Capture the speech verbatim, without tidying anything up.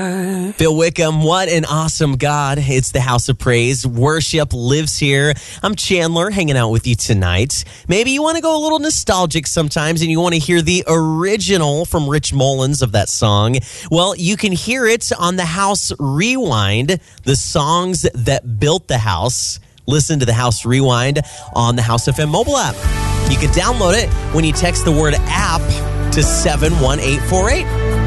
Bill Wickham, what an awesome God. It's the House of Praise. Worship lives here. I'm Chandler, hanging out with you tonight. Maybe you want to go a little nostalgic sometimes and you want to hear the original from Rich Mullins of that song. Well, you can hear it on the House Rewind, the songs that built the house. Listen to the House Rewind on the House F M mobile app. You can download it when you text the word app to seven one eight four eight.